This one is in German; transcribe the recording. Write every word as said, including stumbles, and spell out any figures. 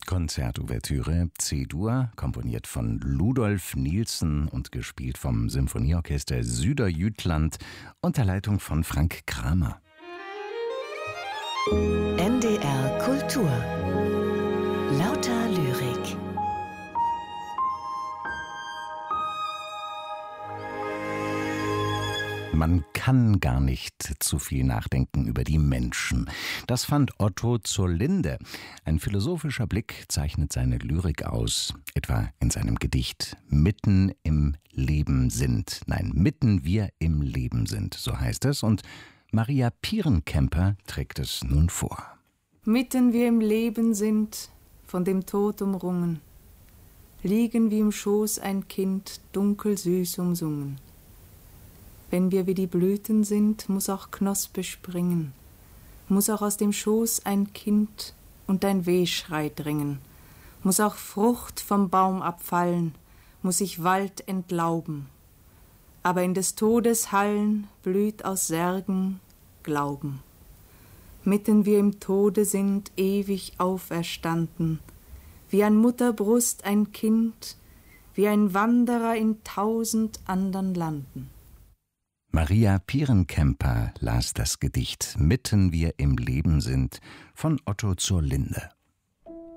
Konzertouvertüre C-Dur, komponiert von Ludolf Nielsen und gespielt vom Symphonieorchester Süderjütland unter Leitung von Frank Kramer. N D R Kultur. Lauter Lyrik. Man kann gar nicht zu viel nachdenken über die Menschen. Das fand Otto zur Linde. Ein philosophischer Blick zeichnet seine Lyrik aus, etwa in seinem Gedicht Mitten im Leben sind. Nein, mitten wir im Leben sind, so heißt es. Und Maria Pierenkemper trägt es nun vor. Mitten wir im Leben sind, von dem Tod umrungen, liegen wie im Schoß ein Kind, dunkel süß umsungen. Wenn wir wie die Blüten sind, muss auch Knospe springen, muss auch aus dem Schoß ein Kind und ein Wehschrei dringen, muss auch Frucht vom Baum abfallen, muss sich Wald entlauben. Aber in des Todes Hallen blüht aus Särgen Glauben. Mitten wir im Tode sind, ewig auferstanden, wie an Mutterbrust ein Kind, wie ein Wanderer in tausend andern Landen. Maria Pierenkemper las das Gedicht Mitten wir im Leben sind von Otto zur Linde.